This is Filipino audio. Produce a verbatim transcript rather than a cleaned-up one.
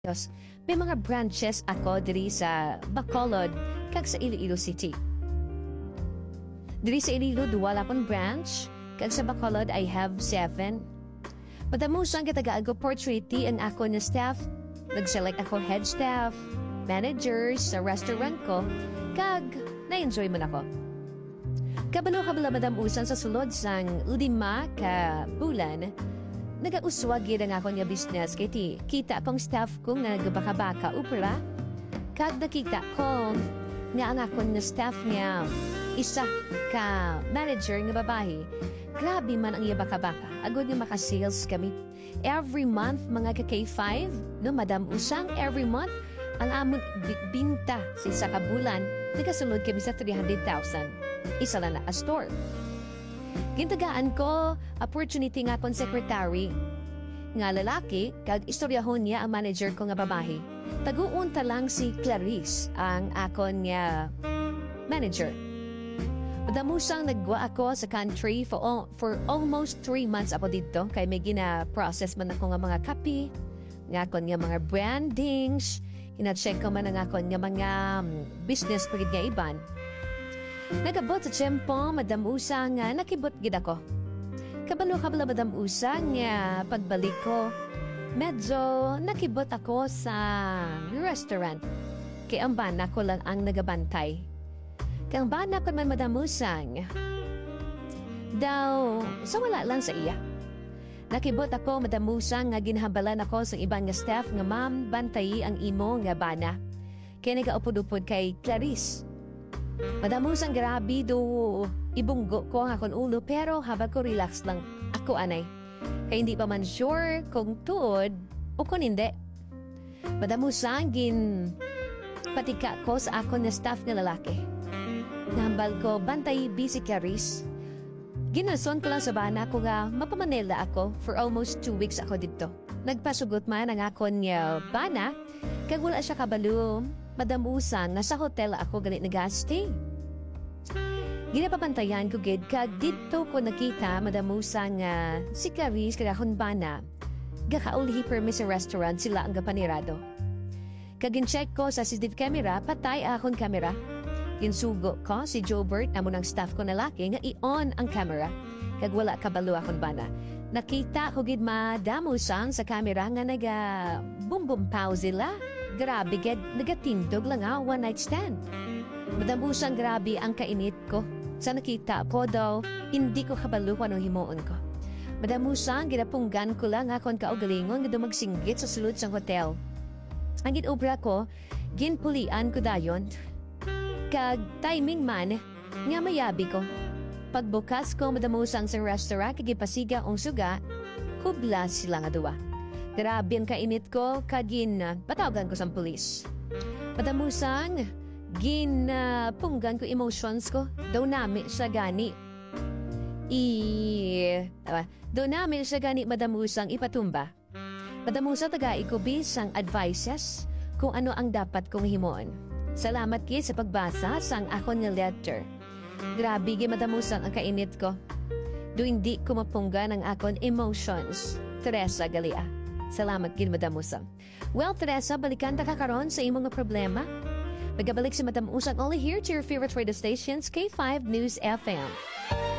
Yes, may mga branches ako diri sa Bacolod kag sa Iloilo City. Diri sa Iloilo duwala akong branch, kag sa Bacolod I have seven. Madamusang kitagaan ko opportunity ang ako na staff. Nag-select ako head staff, managers sa restaurant ko, kag na-enjoy man ako. Kabalo kabala madamusan sa sulod sang lima ka bulan, nagauswag yun ang ako nga business kay ti kita pang staff ko nga nagabaka-baka upra. Kag nakita ko nga ang akong nga staff niya isa ka manager nga babae. Grabe man ang iya baka-baka. Agod nga maka-sales kami. Every month, mga ka K five, no, Madam Usang, every month, ang amon binta sa isa ka bulan, nagasulod kami sa three hundred thousand. Isa lang na a store. Gintagaan ko, opportunity nga akong secretary. Nga lalaki, kag istoryahon niya ang manager ko nga babae. Taguunta lang si Clarice, ang akon nga manager. Madamusang nagwa ako sa country for, all, for almost three months ako dito, kay may gina-process man ako nga mga kapi, nga akon nga mga brandings, hina-check ko man ang akon nga mga um, business pagid nga iban. Nagabot sa tiyempo, Madam Usa, nga nakibot gid ako. Kabalo kabala Madam Usa, nga pagbalik ko, medyo nakibot ako sa restaurant. Kay ang bana ko lang ang nagabantay. Kay ang bana ko man Madam Usang, daw, sa wala lang sa iya. Nakibot ako, Madam Usang, nga ginhambalan ako sa ibang nga staff nga ma'am, bantayi ang imo nga bana. Kaya nagaupod-upod kay Clarice. Madamusang grabe do ibunggo ko ang akong ulo pero habang ko relax lang ako anay. Kaya hindi pa man sure kung tuod o kung hindi. Madamusang gin patika ko sa akong na staff na lalaki. Nahambal ko bantay busy Clarice. Ginason ko lang sa bana ko nga mapamanila ako for almost two weeks ako dito. Nagpasugot man ang akong uh, bana kag wala siya kabalo. Madamusan nga sa hotel ako ganit nag-stay. Ginapapantayan ko gid kag dito ko nakita madamusan nga si Clarice kag akong bana gakaulihi permi sa restaurant sila ang gapanirado. Kag in-check ko sa C C T V camera patay akong camera. Insugo ko si Jobert amo ng staff ko na laki nga i-on ang camera kag wala kabalo akong bana. Nakita ko gid madamusan sa camera nga naga bum bum pause sila. Grabe, ged, nagatindog lang nga, one night stand. Madamusang grabe ang kainit ko. Sa nakita ko daw, hindi ko kabalo kung anong himuon ko. Madamusang ginapunggan ko lang akong kaugalingon nga dumagsinggit sa sulod sang hotel. Ang ginobra ko, ginpulian ko dayon. Kag timing man, nga mayabi ko. Pagbukas ko madamusang sa restaurant, kagipasiga ang suga, kubla sila nga duwa. Grabe ang kainit ko, kagin uh, patawagan ko sa pulis. Padamusang, gin uh, punggan ko emotions ko, daw nami siya gani. I... Uh, daw nami siya gani madamusang ipatumba. Madamusang taga ikubis ang advices kung ano ang dapat kong himoon. Salamat ki sa pagbasa sang akon nga letter. Grabe gi madamusang ang kainit ko. Do hindi ko mapunggan ang akon emotions. Teresa Galia. Salamat gid Madam Usang. Well, Teresa, balikan ta kakaron sa imong problema. Magabalik si Madam Usang only here to your favorite radio stations, K five News F M.